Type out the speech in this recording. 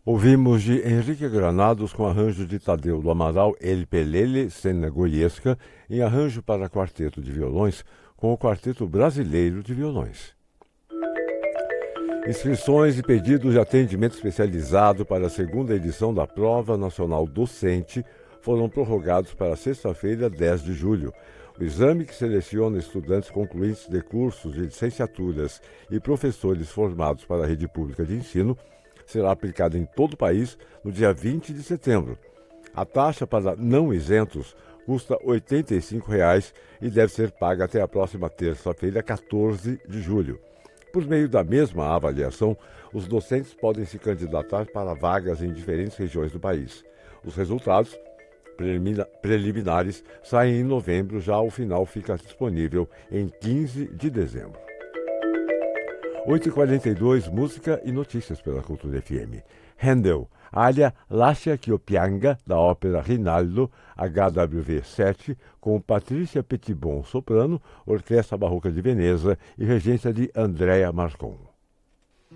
Ouvimos de Henrique Granados com arranjo de Tadeu do Amaral El Pelele Sena Goiesca, em arranjo para quarteto de violões com o Quarteto Brasileiro de Violões. Inscrições e pedidos de atendimento especializado para a segunda edição da Prova Nacional Docente foram prorrogados para sexta-feira, 10 de julho. O exame, que seleciona estudantes concluintes de cursos de licenciaturas e professores formados para a rede pública de ensino, será aplicado em todo o país no dia 20 de setembro. A taxa para não isentos custa R$ 85,00 e deve ser paga até a próxima terça-feira, 14 de julho. Por meio da mesma avaliação, os docentes podem se candidatar para vagas em diferentes regiões do país. Os resultados preliminares saem em novembro, já o final fica disponível em 15 de dezembro. 8h42, música e notícias pela Cultura FM. Handel, Alia Lascia Ch'io Pianga, da ópera Rinaldo, HWV 7, com Patrícia Petitbon, soprano, Orquestra Barroca de Veneza e regência de Andrea Marcon.